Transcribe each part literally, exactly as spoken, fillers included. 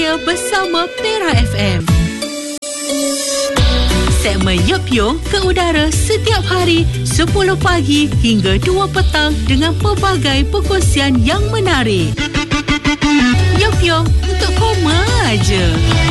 Raya bersama Pera F M. Segmen Yup Yung ke udara setiap hari sepuluh pagi hingga dua petang dengan pelbagai perkongsian yang menarik. Yup Yung untuk koma aja.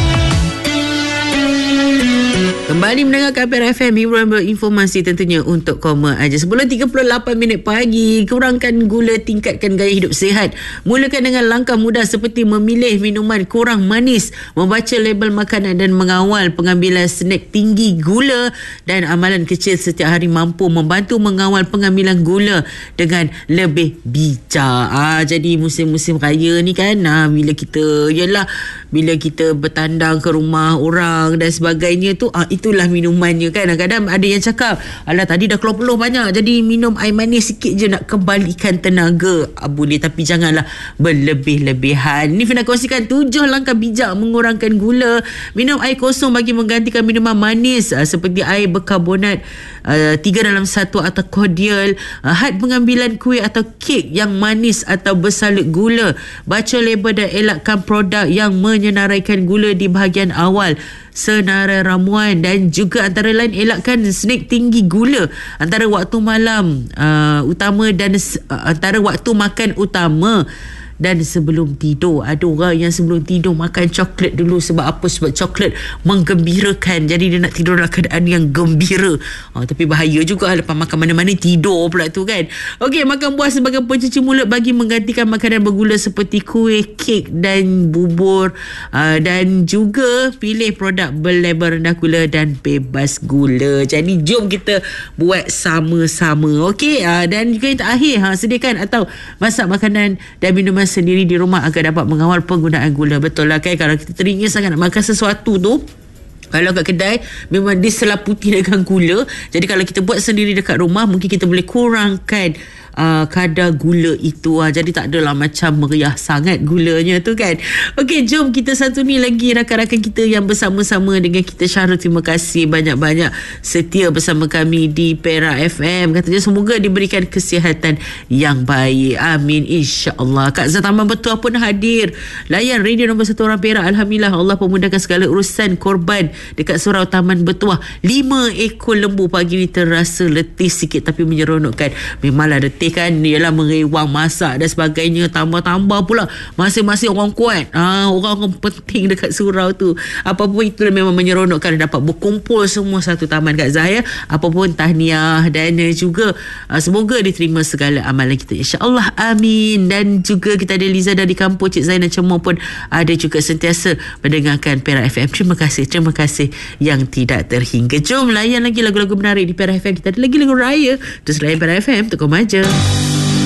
Kembali mendengarkan Pera F M, hiburan berinformasi tentunya untuk koma aja. Sebelum tiga puluh lapan minit pagi, kurangkan gula, tingkatkan gaya hidup sihat. Mulakan dengan langkah mudah seperti memilih minuman kurang manis, membaca label makanan dan mengawal pengambilan snack tinggi gula, dan amalan kecil setiap hari mampu membantu mengawal pengambilan gula dengan lebih bijak. Ah, jadi musim-musim raya ni kan, ah, bila kita, yalah, bila kita bertandang ke rumah orang dan sebagainya tu, ah, itulah minumannya kan. Kadang-kadang ada yang cakap, alah tadi dah keluar peluh banyak, jadi minum air manis sikit je nak kembalikan tenaga. Ah, boleh, tapi janganlah berlebih-lebihan. Ni Fina kongsikan tujuh langkah bijak mengurangkan gula. Minum air kosong bagi menggantikan minuman manis, ah, seperti air berkarbonat uh, tiga dalam satu atau cordial. Uh, had pengambilan kuih atau kek yang manis atau bersalut gula. Baca label dan elakkan produk yang menyenaraikan gula di bahagian awal senarai ramuan, dan juga antara lain elakkan snack tinggi gula antara waktu malam uh, utama dan uh, antara waktu makan utama dan sebelum tidur. Ada orang yang sebelum tidur makan coklat dulu. Sebab apa? Sebab coklat menggembirakan, jadi dia nak tidur dalam keadaan yang gembira. Oh, tapi bahaya juga lepas makan mana-mana tidur pula tu kan. Okey, makan buah sebagai pencuci mulut bagi menggantikan makanan bergula seperti kuih, kek dan bubur. Uh, dan juga pilih produk berlabel rendah gula dan bebas gula. Jadi jom kita buat sama-sama. Okey, uh, dan juga yang terakhir, ha, sediakan atau masak makanan dan minuman sendiri di rumah agar dapat mengawal penggunaan gula. Betul lah kan, kalau kita teringin sangat nak makan sesuatu tu, kalau kat kedai memang diselaputi dengan gula. Jadi kalau kita buat sendiri dekat rumah, mungkin kita boleh kurangkan Uh, kadar gula itu. uh, Jadi tak adalah macam meriah sangat gulanya tu kan. Okey, jom kita santuni lagi rakan-rakan kita yang bersama-sama dengan kita. Syahrul, terima kasih banyak-banyak setia bersama kami di Pera F M. Katanya semoga diberikan kesihatan yang baik, amin, insya-Allah. Kak Zataman Betua pun hadir. Layan radio nombor satu orang Perak. Alhamdulillah, Allah pemudahkan segala urusan korban dekat Surau Taman Betua. Lima ekor lembu pagi ni terasa letih sikit tapi menyeronokkan. Memanglah letih kan, ialah merewang, masak dan sebagainya, tambah-tambah pula masing-masing orang kuat, ha, orang-orang penting dekat surau tu. Apapun itu memang menyeronokkan, dapat berkumpul semua satu taman Kak Zah ya. Apapun tahniah, dan juga uh, semoga diterima segala amalan kita, insya-Allah, amin. Dan juga kita ada Liza dari kampung, Cik Zainal Cemor pun ada juga sentiasa mendengarkan Pera F M. Terima kasih, terima kasih yang tidak terhingga. Jom layan lagi lagu-lagu menarik di Pera F M. Kita ada lagi lagu raya. Terus layan Pera F M, untuk kau aja.